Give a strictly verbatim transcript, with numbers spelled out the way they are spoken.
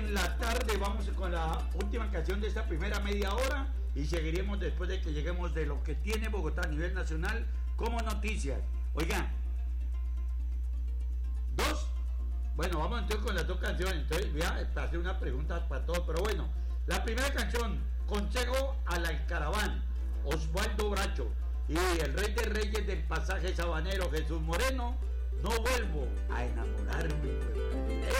en la tarde. Vamos con la última canción de esta primera media hora y seguiremos después de que lleguemos de lo que tiene Bogotá a nivel nacional como noticias. Oigan, dos. Bueno, vamos entonces con las dos canciones. Entonces voy a hacer una pregunta para todos. Pero bueno, la primera canción, Consejo al Alcaraván, Osvaldo Bracho. Y el rey de reyes del pasaje sabanero, Jesús Moreno, No vuelvo a enamorarme.